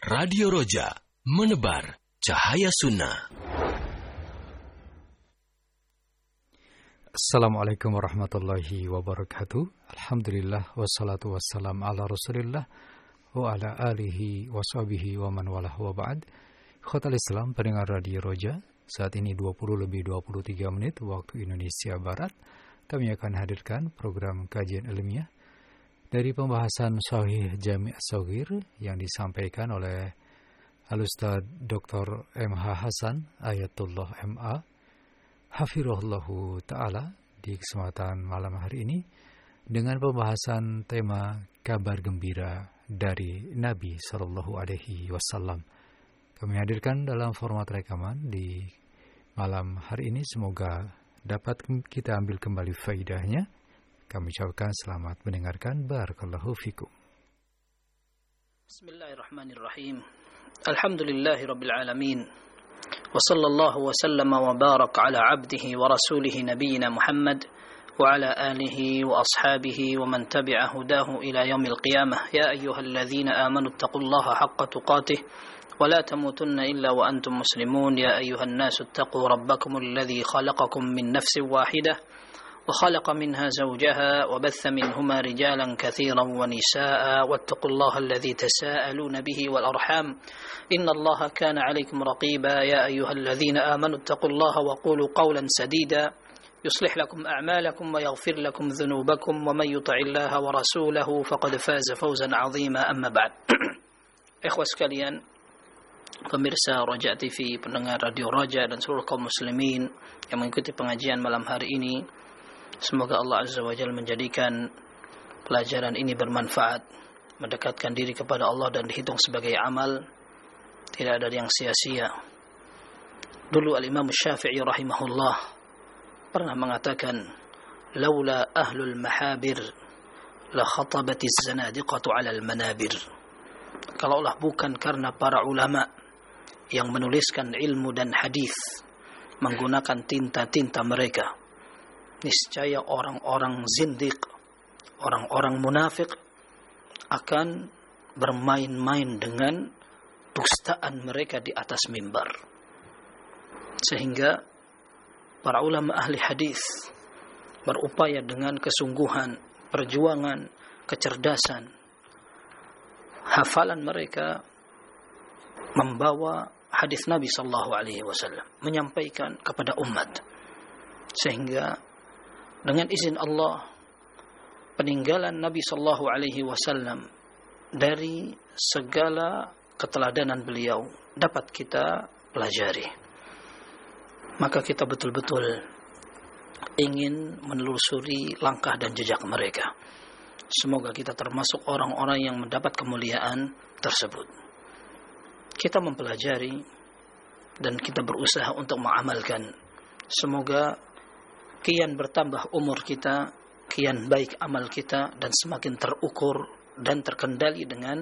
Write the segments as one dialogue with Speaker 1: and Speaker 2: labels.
Speaker 1: Radio Roja, menebar cahaya sunnah.
Speaker 2: Assalamualaikum warahmatullahi wabarakatuh. Alhamdulillah wassalatu wassalam ala Rasulillah wa ala alihi wa sahbihi wa man walah wa ba'd. Khotal Islam pendengar Radio Roja, saat ini 20:23 waktu Indonesia Barat. Kami akan hadirkan program kajian ilmiah dari pembahasan Sahih Jami' As-Shaghir yang disampaikan oleh Al-Ustaz Dr. M.H. Hasan Ayatullah M.A. Hafirullahu Ta'ala di kesempatan malam hari ini dengan pembahasan tema kabar gembira dari Nabi Sallallahu Alaihi Wasallam. Kami hadirkan dalam format rekaman di malam hari ini. Semoga dapat kita ambil kembali faidahnya. Kami ucapkan selamat mendengarkan. Barakallahu fikum.
Speaker 3: Bismillahirrahmanirrahim. Alhamdulillahi rabbil alamin. Wa sallallahu wa sallama wa baraka ala abdihi wa rasulihi nabiyyina Muhammad wa ala alihi wa ashabihi wa man tabi'a hudahu ila yaumil qiyamah. Ya ayyuhalladzina amanu taqullaha haqqa tuqatih wa la tamutunna illa wa antum muslimun. Ya ayyuhan nasu taqu rabbakumul ladzi khalaqakum min nafsin wahidah وخلق منها زوجها وبث منهما رجالا كثيرا ونساء واتقوا الله الذي تساءلون به والأرحام إن الله كان عليكم رقيبا يا أيها الذين آمنوا اتقوا الله وقولوا قولا سديدا يصلح لكم أعمالكم ويغفر لكم ذنوبكم ومن يطع الله ورسوله فقد فاز فوزا عظيما أما بعد. Ikhwas sekalian, pemirsa Roja TV, pendengar Radio Roja dan seluruh kaum muslimin yang mengikuti pengajian malam hari ini, semoga Allah Azza wa Jalla menjadikan pelajaran ini bermanfaat, mendekatkan diri kepada Allah dan dihitung sebagai amal, tidak ada yang sia-sia. Dulu Al-Imam Syafi'i rahimahullah pernah mengatakan, laula ahlul mahabir la khatabatiz zanadiqatu 'alal manabir. Kalaulah bukan karena para ulama yang menuliskan ilmu dan hadis menggunakan tinta-tinta mereka, niscaya orang-orang zindiq, orang-orang munafik akan bermain-main dengan dustaan mereka di atas mimbar. Sehingga para ulama ahli hadis berupaya dengan kesungguhan, perjuangan, kecerdasan, hafalan mereka membawa hadis Nabi sallallahu alaihi wasallam, menyampaikan kepada umat, sehingga dengan izin Allah, peninggalan Nabi sallallahu alaihi wasallam dari segala keteladanan beliau dapat kita pelajari. Maka kita betul-betul ingin menelusuri langkah dan jejak mereka. Semoga kita termasuk orang-orang yang mendapat kemuliaan tersebut. Kita mempelajari dan kita berusaha untuk mengamalkan. Semoga kian bertambah umur kita, kian baik amal kita, dan semakin terukur dan terkendali dengan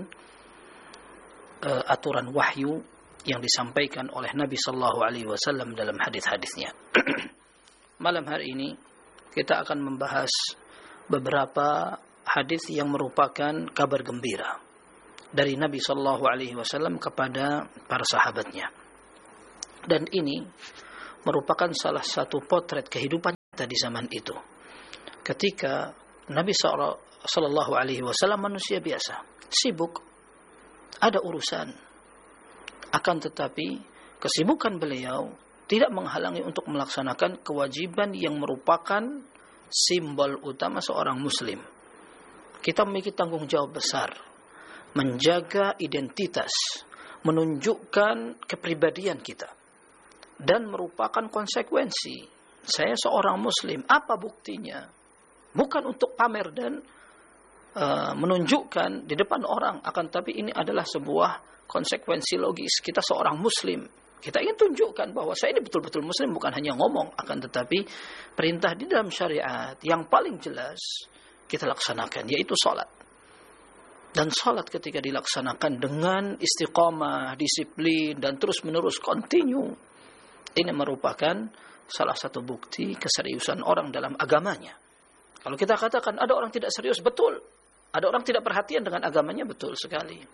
Speaker 3: aturan wahyu yang disampaikan oleh Nabi sallallahu alaihi wasallam dalam hadis-hadisnya. Malam hari ini kita akan membahas beberapa hadis yang merupakan kabar gembira dari Nabi sallallahu alaihi wasallam kepada para sahabatnya. Dan ini merupakan salah satu potret kehidupan di zaman itu, ketika Nabi sallallahu alaihi wasallam manusia biasa, sibuk, ada urusan, akan tetapi kesibukan beliau tidak menghalangi untuk melaksanakan kewajiban yang merupakan simbol utama seorang muslim. Kita memiliki tanggung jawab besar menjaga identitas, menunjukkan kepribadian kita, dan merupakan konsekuensi. Saya seorang muslim, apa buktinya? Bukan untuk pamer dan menunjukkan di depan orang, akan tapi ini adalah sebuah konsekuensi logis. Kita seorang muslim, kita ingin tunjukkan bahwa saya ini betul-betul muslim, bukan hanya ngomong, akan tetapi perintah di dalam syariat yang paling jelas kita laksanakan, yaitu salat. Dan salat ketika dilaksanakan dengan istiqamah, disiplin, dan terus-menerus continue, ini merupakan salah satu bukti keseriusan orang dalam agamanya. Kalau kita katakan ada orang tidak serius, betul. Ada orang tidak perhatian dengan agamanya, betul sekali.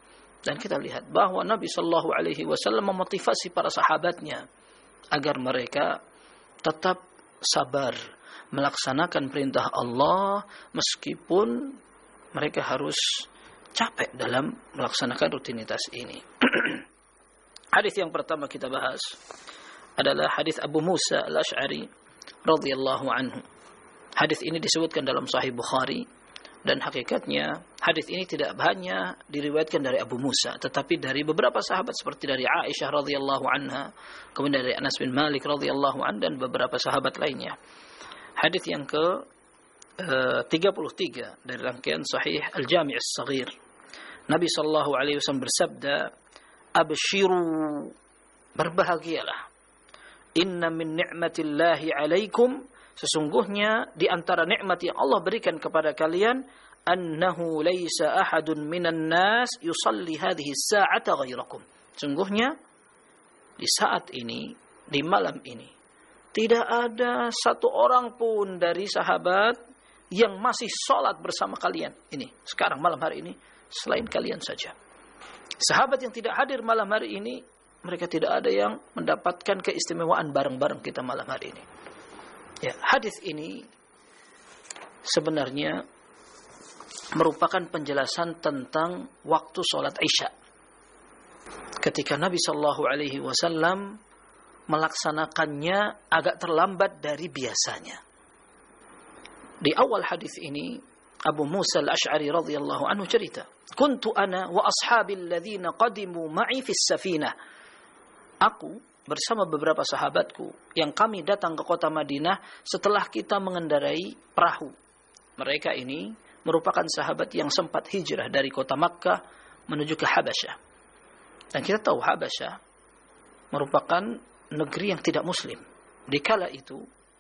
Speaker 3: Dan kita lihat bahwa Nabi Shallallahu Alaihi Wasallam memotivasi para sahabatnya agar mereka tetap sabar melaksanakan perintah Allah meskipun mereka harus capek dalam melaksanakan rutinitas ini. Hadis yang pertama kita bahas adalah hadis Abu Musa Al-Asy'ari radhiyallahu anhu. Hadis ini disebutkan dalam Sahih Bukhari. Dan hakikatnya hadis ini tidak hanya diriwayatkan dari Abu Musa, tetapi dari beberapa sahabat seperti dari Aisyah radhiyallahu anha, kemudian dari Anas bin Malik radhiyallahu anhu dan beberapa sahabat lainnya. Hadis yang ke 33 dari rangkaian Sahih Al-Jami' As-Saghir. Nabi sallallahu alaihi wasallam bersabda, "Abshiru, berbahagialah. Inna min ni'matillahi 'alaikum." Sesungguhnya di antara nikmat yang Allah berikan kepada kalian, annahu laisa ahadun minan nas yusalli hadhihi as-sa'ata ghairakum. Sungguhnya di saat ini, di malam ini, tidak ada satu orang pun dari sahabat yang masih salat bersama kalian. Ini sekarang malam hari ini selain kalian saja. Sahabat yang tidak hadir malam hari ini, mereka tidak ada yang mendapatkan keistimewaan bareng-bareng kita malam hari ini. Ya, hadis ini sebenarnya merupakan penjelasan tentang waktu sholat Isya. Ketika Nabi Shallallahu Alaihi Wasallam melaksanakannya agak terlambat dari biasanya. Di awal hadis ini Abu Musa Al-Asy'ari radhiyallahu anhu cerita, "Kuntu ana wa ashabi alladhina qadimu ma'i fis safinah." Aku bersama beberapa sahabatku yang kami datang ke kota Madinah setelah kita mengendarai perahu. Mereka ini merupakan sahabat yang sempat hijrah dari kota Makkah menuju ke Habasyah. Dan kita tahu Habasyah merupakan negeri yang tidak muslim. Di kala itu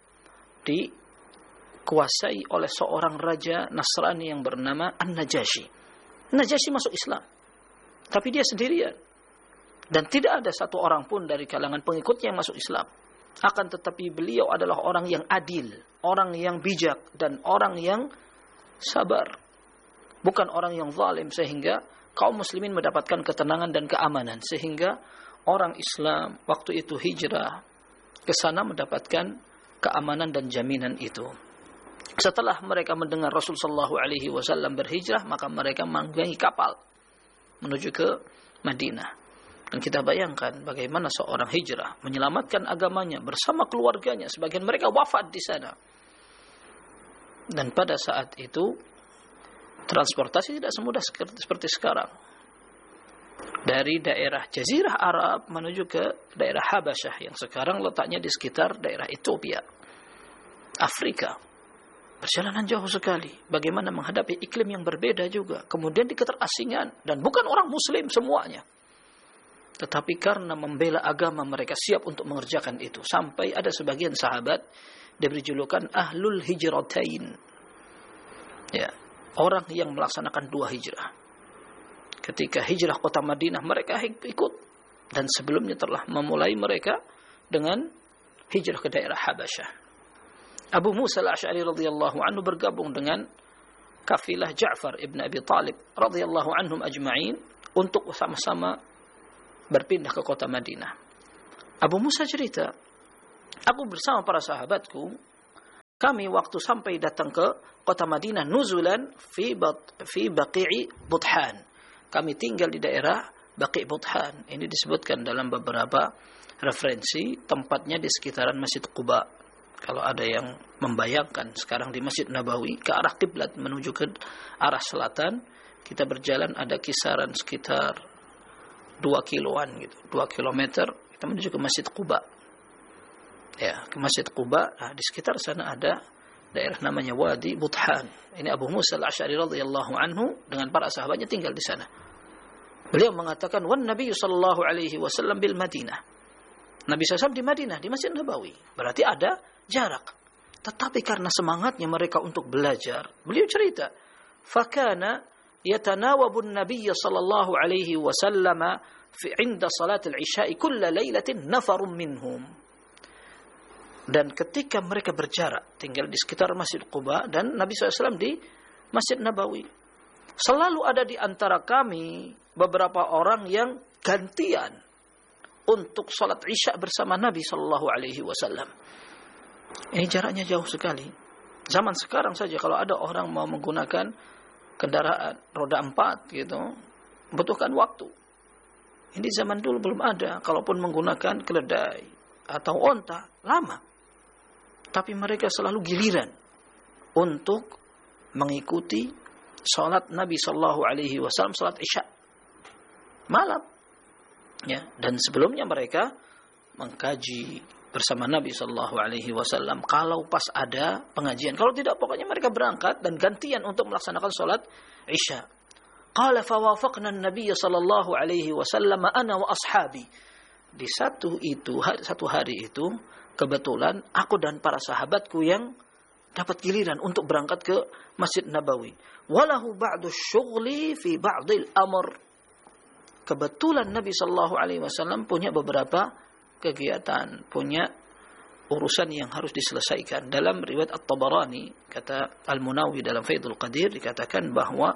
Speaker 3: dikuasai oleh seorang raja Nasrani yang bernama An-Najasyi. Najasyi masuk Islam, tapi dia sendirian. Dan tidak ada satu orang pun dari kalangan pengikutnya yang masuk Islam. Akan tetapi beliau adalah orang yang adil, orang yang bijak, dan orang yang sabar. Bukan orang yang zalim, sehingga kaum muslimin mendapatkan ketenangan dan keamanan. Sehingga orang Islam waktu itu hijrah ke sana mendapatkan keamanan dan jaminan itu. Setelah mereka mendengar Rasul sallallahu alaihi wasallam berhijrah, maka mereka menggunakan kapal menuju ke Madinah. Dan kita bayangkan bagaimana seorang hijrah menyelamatkan agamanya bersama keluarganya. Sebagian mereka wafat di sana. Dan pada saat itu transportasi tidak semudah seperti sekarang. Dari daerah Jazirah Arab menuju ke daerah Habasyah yang sekarang letaknya di sekitar daerah Ethiopia, Afrika. Perjalanan jauh sekali. Bagaimana menghadapi iklim yang berbeda juga. Kemudian di keterasingan. Dan bukan orang muslim semuanya. Tetapi karena membela agama mereka siap untuk mengerjakan itu. Sampai ada sebagian sahabat diberi julukan Ahlul Hijratain. Ya, orang yang melaksanakan dua hijrah. Ketika hijrah kota Madinah mereka ikut. Dan sebelumnya telah memulai mereka dengan hijrah ke daerah Habasyah. Abu Musa Al-Asy'ari radhiyallahu anhu bergabung dengan kafilah Ja'far ibn Abi Talib radhiyallahu anhum ajma'in untuk sama-sama berpindah ke kota Madinah. Abu Musa cerita, aku bersama para sahabatku, kami waktu sampai datang ke kota Madinah, nuzulan fi Baqi'i Budhan. Kami tinggal di daerah Baqi' Budhan. Ini disebutkan dalam beberapa referensi, tempatnya di sekitaran Masjid Quba. Kalau ada yang membayangkan sekarang di Masjid Nabawi ke arah kiblat menuju ke arah selatan, kita berjalan ada kisaran sekitar 2 kiloan gitu, 2 kilometer kita menuju ke Masjid Quba. Ya, ke Masjid Quba. Nah, di sekitar sana ada daerah namanya Wadi Budhan. Ini Abu Musa Al-Asy'ari radhiyallahu anhu dengan para sahabatnya tinggal di sana. Beliau mengatakan, "Wan Nabi sallallahu alaihi wasallam bil Madinah." Nabi SAW di Madinah, di Masjid Nabawi. Berarti ada jarak. Tetapi karena semangatnya mereka untuk belajar, beliau cerita, "Fakana يتناوب النبي صلى الله عليه وسلم عند صلاة العشاء كل ليلة نفر منهم." Dan ketika mereka berjarak tinggal di sekitar Masjid Quba dan Nabi SAW di Masjid Nabawi, Selalu ada di antara kami beberapa orang yang gantian untuk sholat Isya bersama Nabi Shallallahu Alaihi Wasallam. Ini jaraknya jauh sekali. Zaman sekarang saja kalau ada orang mau menggunakan kendaraan roda 4 gitu, butuhkan waktu. Ini zaman dulu belum ada. Kalaupun menggunakan keledai atau onta, lama. Tapi mereka selalu giliran untuk mengikuti salat Nabi Sallallahu Alaihi Wasallam, salat Isya malam. Ya, dan sebelumnya mereka mengkaji bersama Nabi Sallallahu Alaihi Wasallam. Kalau pas ada pengajian, kalau tidak pokoknya mereka berangkat dan gantian untuk melaksanakan salat Isya. Qala fawafaqna an-nabiy sallallahu alaihi wasallam ana wa ashabi. Di satu hari itu kebetulan aku dan para sahabatku yang dapat giliran untuk berangkat ke Masjid Nabawi. Walahu ba'du syughli fi ba'dil amr. Kebetulan Nabi sallallahu alaihi wasallam punya beberapa kegiatan, punya urusan yang harus diselesaikan. Dalam riwayat At-Tabarani, kata Al-Munawi dalam Faidul Qadir, dikatakan bahwa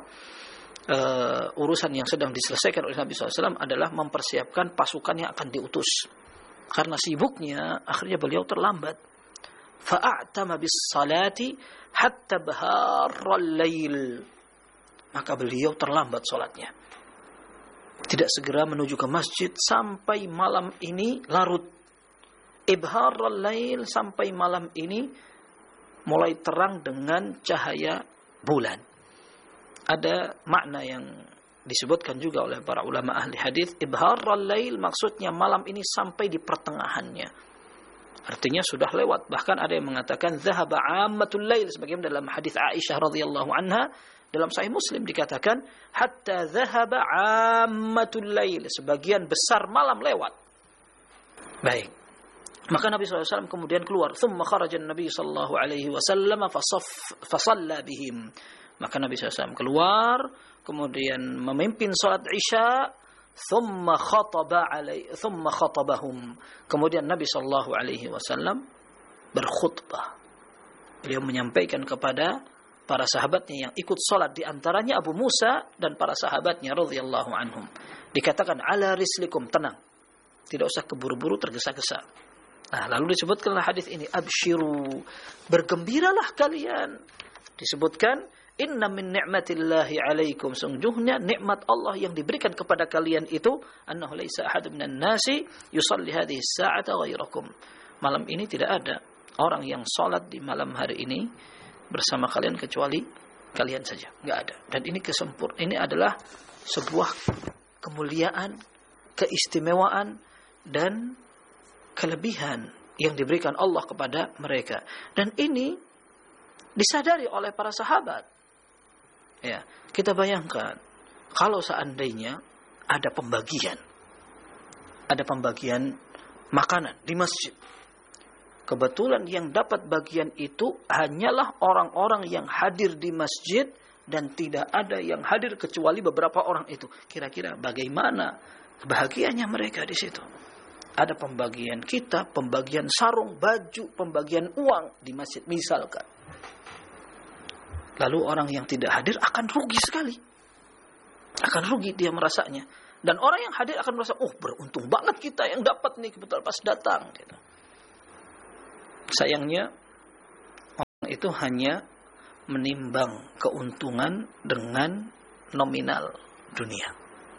Speaker 3: urusan yang sedang diselesaikan oleh Nabi SAW adalah mempersiapkan pasukan yang akan diutus. Karena sibuknya, akhirnya beliau terlambat. Fa'atama bis salati hatta baharral lail. Maka beliau terlambat salatnya. Tidak segera menuju ke masjid sampai malam ini larut. Ibharral lail, sampai malam ini mulai terang dengan cahaya bulan. Ada makna yang disebutkan juga oleh para ulama ahli hadis. Ibharral lail maksudnya malam ini sampai di pertengahannya. Artinya sudah lewat. Bahkan ada yang mengatakan zahaba ammatul lail, sebagaimana dalam hadis Aisyah radhiyallahu anha dalam Sahih Muslim dikatakan hatta zahaba ammatul lail, sebagian besar malam lewat. Baik. Maka Nabi SAW kemudian keluar. Thumma kharaja Nabi sallallahu alaihi wasallam fasalla bihim. Maka Nabi SAW keluar, kemudian memimpin salat Isya, thumma khatabahum. Kemudian Nabi sallallahu alaihi wasallam berkhutbah. Beliau menyampaikan kepada para sahabatnya yang ikut salat, di antaranya Abu Musa dan para sahabatnya radhiyallahu anhum. Dikatakan ala rislikum, tenang. Tidak usah keburu-buru tergesa-gesa. Nah, lalu disebutkanlah hadis ini, absyiru, bergembiralah kalian. Disebutkan inna min ni'matillahi alaikum, sungguhnya nikmat Allah yang diberikan kepada kalian itu, annahu laisa ahad minan nasi yusalli hadhihi as-sa'ata ghairakum. Malam ini tidak ada orang yang salat di malam hari ini bersama kalian kecuali kalian saja. Enggak ada. Dan ini adalah sebuah kemuliaan, keistimewaan dan kelebihan yang diberikan Allah kepada mereka. Dan ini disadari oleh para sahabat. Ya, kita bayangkan kalau seandainya ada pembagian makanan di masjid. Kebetulan yang dapat bagian itu hanyalah orang-orang yang hadir di masjid dan tidak ada yang hadir kecuali beberapa orang itu. Kira-kira bagaimana kebahagiaannya mereka di situ? Ada pembagian kitab, pembagian sarung, baju, pembagian uang di masjid misalkan. Lalu orang yang tidak hadir akan rugi sekali. Akan rugi dia merasanya. Dan orang yang hadir akan merasa, beruntung banget kita yang dapat nih kebetulan pas datang. Gitu. Sayangnya, orang itu hanya menimbang keuntungan dengan nominal dunia.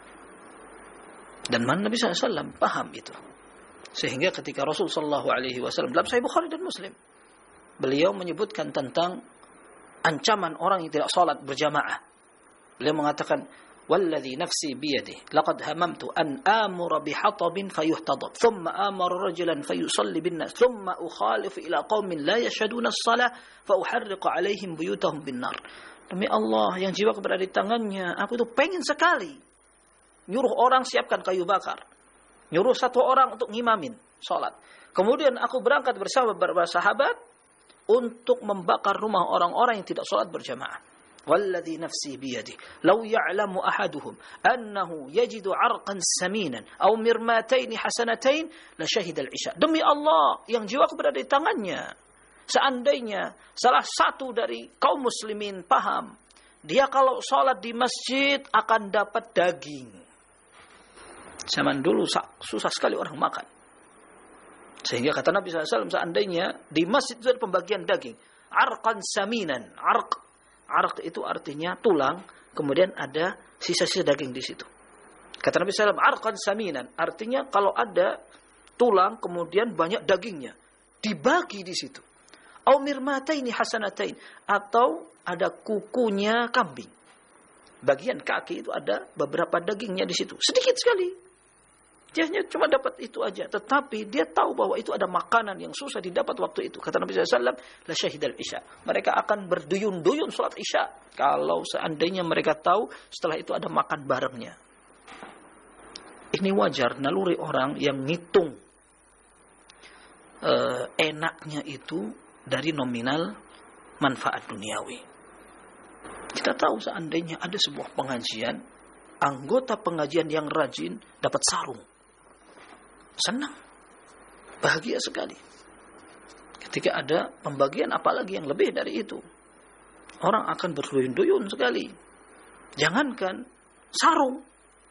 Speaker 3: Dan Nabi SAW paham itu. Sehingga ketika Rasulullah SAW dalam Sahih Bukhari dan Muslim, beliau menyebutkan tentang ancaman orang yang tidak salat berjamaah. Beliau mengatakan, "Walladzi nafsi biyadihi, laqad hamamtu an amura bihatabin fayuhtadab, thumma amara rajulan fayusalli bin-nas, thumma ukhalifu ila qaumin la yashhaduna as-salah fa uharriqu alaihim buyutahum bin-nar." Demi Allah yang jiwaku berada di tangannya, aku itu pengen sekali nyuruh orang siapkan kayu bakar. Nyuruh satu orang untuk ngimamin salat. Kemudian aku berangkat bersama beberapa sahabat untuk membakar rumah orang-orang yang tidak salat berjamaah. Walladzi nafsi biyadihi, law ya'lamu ahaduhum annahu yajidu 'arqan saminan aw mirmatayn hasanatain la syahida al-isya. Demi Allah yang jiwaku berada di tangannya, seandainya salah satu dari kaum muslimin paham dia kalau sholat di masjid akan dapat daging. Zaman dulu susah sekali orang makan. Sehingga kata Nabi SAW, seandainya di masjid itu ada pembagian daging. Arqan saminan. Arq itu artinya tulang, kemudian ada sisa-sisa daging di situ. Kata Nabi SAW, arqan saminan. Artinya kalau ada tulang, kemudian banyak dagingnya. Dibagi di situ. Au mirmataini hasanatain. Atau ada kukunya kambing. Bagian kaki itu ada beberapa dagingnya di situ. Sedikit sekali. Dia hanya cuma dapat itu aja. Tetapi dia tahu bahwa itu ada makanan yang susah didapat waktu itu. Kata Nabi SAW, la syahidal isya. Mereka akan berduyun-duyun sholat isya. Kalau seandainya mereka tahu setelah itu ada makan barengnya. Ini wajar naluri orang yang ngitung enaknya itu dari nominal manfaat duniawi. Kita tahu seandainya ada sebuah pengajian, anggota pengajian yang rajin dapat sarung. Senang, bahagia sekali. Ketika ada pembagian apalagi yang lebih dari itu, orang akan berduyun-duyun sekali. Jangankan sarung,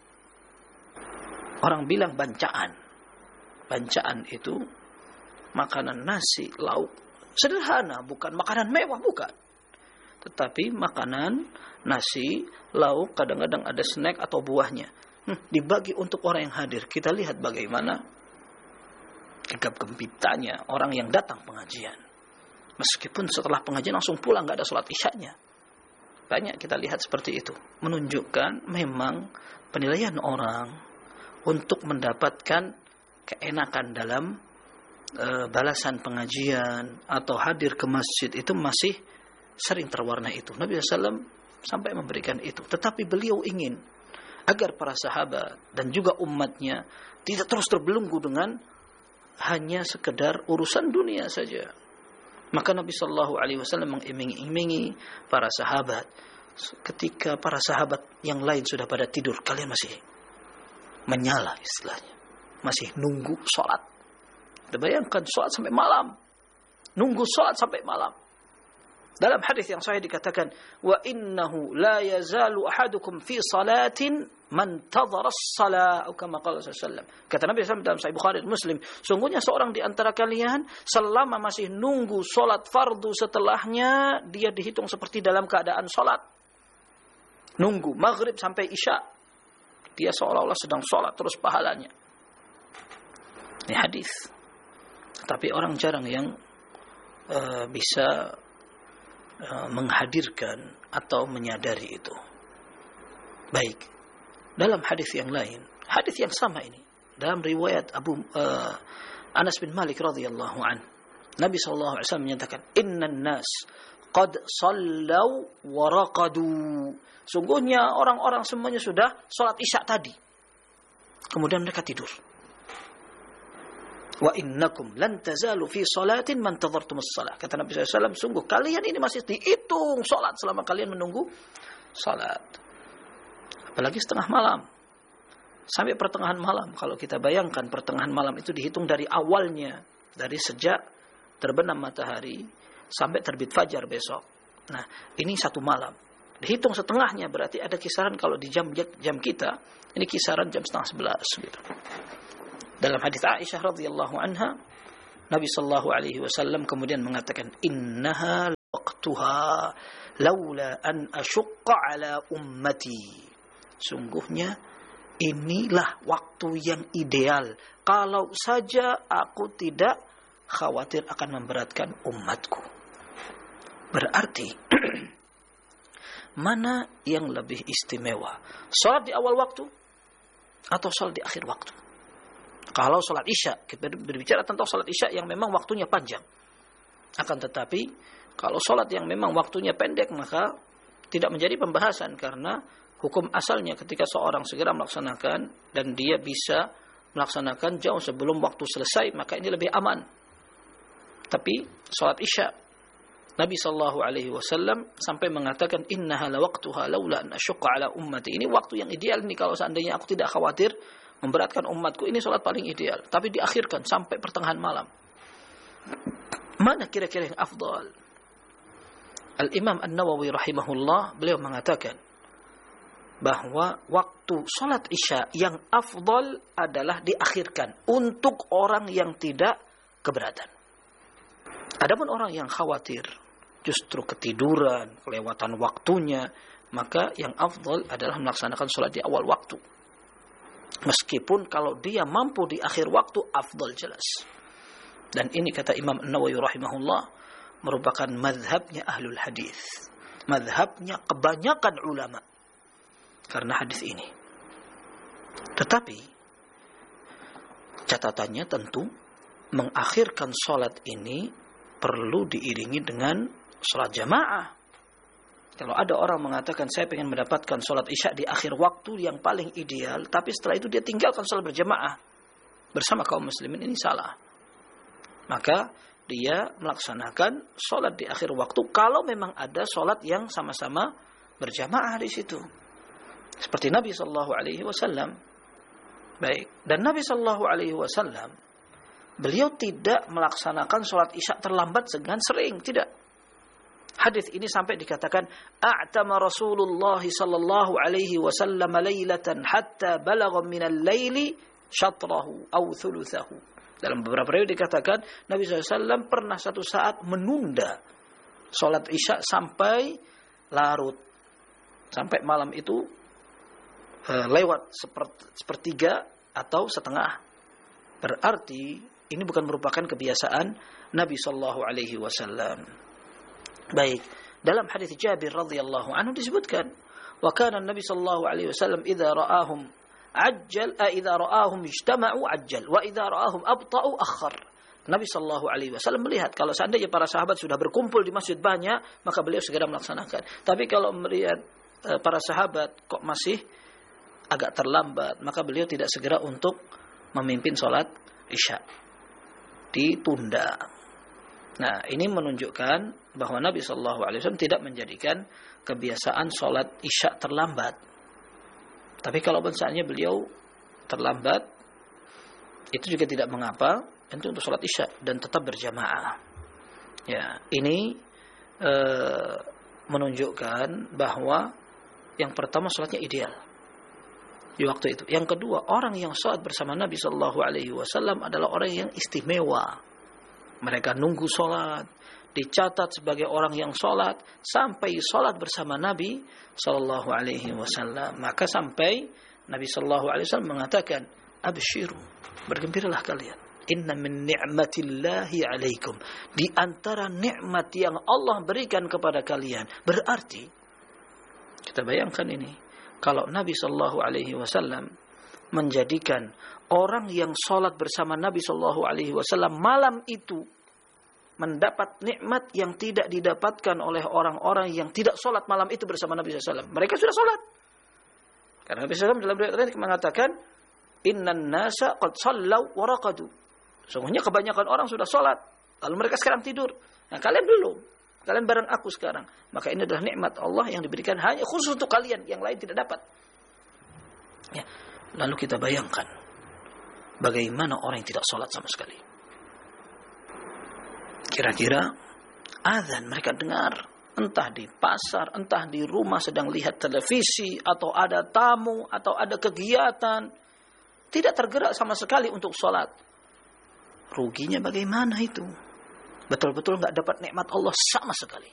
Speaker 3: orang bilang bancaan. Bancaan itu makanan nasi, lauk, sederhana, bukan makanan mewah, bukan. Tetapi makanan nasi, lauk, kadang-kadang ada snack atau buahnya. Dibagi untuk orang yang hadir. Kita lihat bagaimana gegap gempitanya orang yang datang pengajian. Meskipun setelah pengajian langsung pulang, gak ada sholat isyanya. Banyak kita lihat seperti itu. Menunjukkan memang penilaian orang untuk mendapatkan keenakan dalam balasan pengajian atau hadir ke masjid itu masih sering terwarna itu. Nabi SAW sampai memberikan itu. Tetapi beliau ingin agar para sahabat dan juga umatnya tidak terus terbelenggu dengan hanya sekedar urusan dunia saja. Maka Nabi SAW mengiming-imingi para sahabat. Ketika para sahabat yang lain sudah pada tidur, kalian masih menyala istilahnya. Masih nunggu sholat. Bayangkan sholat sampai malam. Nunggu sholat sampai malam. Dalam hadis yang sahih dikatakan, wa innahu la yazalu ahadukum fi salatin man tadhara as-salah, atau kama qala sallallahu. Kata Nabi SAW dalam Sahih Bukhari dan Muslim, sungguhnya seorang di antara kalian selama masih nunggu salat fardu setelahnya, dia dihitung seperti dalam keadaan salat. Nunggu maghrib sampai isya, dia seolah-olah sedang salat terus pahalanya. Ini hadis. Tapi orang jarang yang bisa menghadirkan atau menyadari itu. Baik. Dalam hadis yang lain, hadis yang sama ini, dalam riwayat Anas bin Malik radhiyallahu an, Nabi sallallahu alaihi wasallam menyatakan, "Innan nas qad sallau wa raqadu." Sungguhnya orang-orang semuanya sudah salat isya tadi. Kemudian mereka tidur. Wa innakum lan tazalu fi salatin man tadhartum as-salah. Kata Nabi SAW, sungguh kalian ini masih dihitung salat selama kalian menunggu salat. Apalagi setengah malam. Sampai pertengahan malam. Kalau kita bayangkan pertengahan malam itu dihitung dari awalnya. Dari sejak terbenam matahari sampai terbit fajar besok. Nah, ini satu malam. Dihitung setengahnya berarti ada kisaran kalau di jam kita. Ini kisaran jam 10:30 gitu. Dalam hadis Aisyah radhiyallahu anha, Nabi sallallahu alaihi wasallam kemudian mengatakan, "Innaha waqtuha laula an asyqa ala ummati." Sungguhnya inilah waktu yang ideal kalau saja aku tidak khawatir akan memberatkan umatku. Berarti mana yang lebih istimewa? Salat di awal waktu atau salat di akhir waktu? Kalau salat isya, kita berbicara tentang salat isya yang memang waktunya panjang. Akan tetapi, kalau salat yang memang waktunya pendek, maka tidak menjadi pembahasan. Karena hukum asalnya ketika seorang segera melaksanakan, dan dia bisa melaksanakan jauh sebelum waktu selesai, maka ini lebih aman. Tapi, salat isya, Nabi SAW sampai mengatakan, "Innaha lawaqtuha laula an asyqa ala ummati." Ini waktu yang ideal nih kalau seandainya aku tidak khawatir memberatkan umatku, ini salat paling ideal. Tapi diakhirkan sampai pertengahan malam. Mana kira-kira yang afdal? Al-Imam An-Nawawi rahimahullah, beliau mengatakan bahwa waktu sholat isya yang afdal adalah diakhirkan untuk orang yang tidak keberatan. Adapun orang yang khawatir justru ketiduran, kelewatan waktunya, maka yang afdal adalah melaksanakan sholat di awal waktu. Meskipun kalau dia mampu di akhir waktu, afdal jelas. Dan ini kata Imam An-Nawawi rahimahullah merupakan mazhabnya ahlul hadis, mazhabnya kebanyakan ulama karena hadis ini. Tetapi catatannya tentu mengakhirkan sholat ini perlu diiringi dengan sholat jamaah. Kalau ada orang mengatakan saya ingin mendapatkan sholat isya di akhir waktu yang paling ideal, tapi setelah itu dia tinggalkan sholat berjamaah bersama kaum muslimin, ini salah. Maka dia melaksanakan sholat di akhir waktu kalau memang ada sholat yang sama-sama berjamaah di situ. Seperti Nabi sallallahu alaihi wasallam. Baik, dan Nabi sallallahu alaihi wasallam beliau tidak melaksanakan sholat isya terlambat dengan sering, tidak. Hadis ini sampai dikatakan a'tama Rasulullah sallallahu alaihi wasallam lailatan hatta balagha min al-laili syatrahu aw thuluthahu. Dalam beberapa riwayat dikatakan Nabi SAW pernah satu saat menunda sholat isya sampai larut, sampai malam itu lewat sepertiga atau setengah. Berarti ini bukan merupakan kebiasaan Nabi Sallallahu Alaihi Wasallam. Baik, dalam hadis Jabir radhiyallahu anhu disebutkan, wa kana Nabi Sallallahu Alaihi Wasallam idza ra'ahum ajjal, idza ra'ahum ijtama'u ajjal, wa idza ra'ahum abta'u akhar. Nabi Sallallahu Alaihi Wasallam melihat kalau seandainya para sahabat sudah berkumpul di masjid banyak, maka beliau segera melaksanakan. Tapi kalau melihat para sahabat kok masih agak terlambat, maka beliau tidak segera untuk memimpin sholat isya, ditunda. Nah, ini menunjukkan bahwa Nabi Sallallahu Alaihi Wasallam tidak menjadikan kebiasaan sholat isya terlambat. Tapi kalau misalnya beliau terlambat, itu juga tidak mengapa, itu untuk sholat isya dan tetap berjamaah. Ya, ini menunjukkan bahwa yang pertama sholatnya ideal di waktu itu. Yang kedua, orang yang sholat bersama Nabi Sallallahu Alaihi Wasallam adalah orang yang istimewa. Mereka nunggu sholat, dicatat sebagai orang yang sholat sampai sholat bersama Nabi Sallallahu Alaihi Wasallam. Maka sampai Nabi Sallallahu Alaihi Wasallam mengatakan, abshiru, bergembiralah kalian. Inna min ni'matillahi alaikum. Di antara nikmat yang Allah berikan kepada kalian. Berarti, kita bayangkan ini. Kalau Nabi Sallallahu Alaihi Wasallam menjadikan orang yang sholat bersama Nabi Sallallahu Alaihi Wasallam malam itu mendapat nikmat yang tidak didapatkan oleh orang-orang yang tidak sholat malam itu bersama Nabi SAW. Mereka sudah sholat. Karena Nabi SAW dalam riwayat lain mengatakan, Innan nasa qad sallau wa raqadu. Sungguhnya kebanyakan orang sudah sholat, lalu mereka sekarang tidur. Nah, kalian belum. Kalian bareng aku sekarang. Maka ini adalah nikmat Allah yang diberikan hanya khusus untuk kalian, yang lain tidak dapat. Ya. Lalu kita bayangkan bagaimana orang yang tidak sholat sama sekali. Kira-kira azan mereka dengar, entah di pasar, entah di rumah sedang lihat televisi, atau ada tamu, atau ada kegiatan, tidak tergerak sama sekali untuk sholat. Ruginya bagaimana itu? Betul-betul nggak dapat nikmat Allah sama sekali.